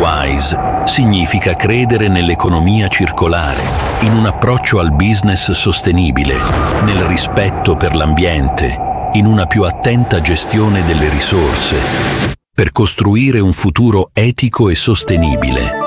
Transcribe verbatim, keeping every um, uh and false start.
Wise significa credere nell'economia circolare, in un approccio al business sostenibile, nel rispetto per l'ambiente, in una più attenta gestione delle risorse, per costruire un futuro etico e sostenibile.